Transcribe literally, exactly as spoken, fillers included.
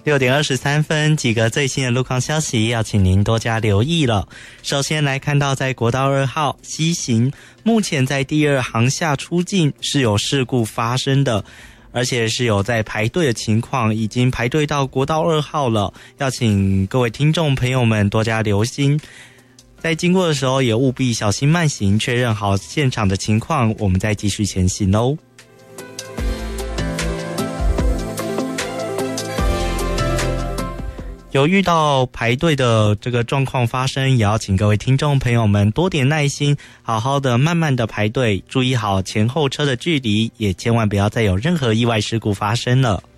六点二十三分，几个最新的路况消息要请您多加留意了。首先来看到在国道二号西行，目前在第二航厦出境是有事故发生的，而且是有在排队的情况，已经排队到国道二号了，要请各位听众朋友们多加留心。在经过的时候也务必小心慢行，确认好现场的情况，我们再继续前行哦。有遇到排队的这个状况发生，也要请各位听众朋友们多点耐心，好好的慢慢的排队，注意好前后车的距离，也千万不要再有任何意外事故发生了。